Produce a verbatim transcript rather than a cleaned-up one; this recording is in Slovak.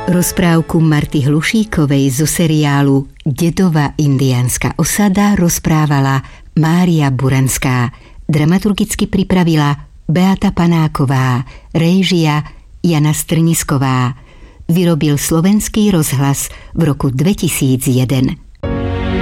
Rozprávku Marty Hlušíkovej zo seriálu Dedova indiánska osada rozprávala Mária Buranská. Dramaturgicky pripravila Beata Panáková, réžia Jana Strnisková. Vyrobil Slovenský rozhlas v roku dvetisícjeden.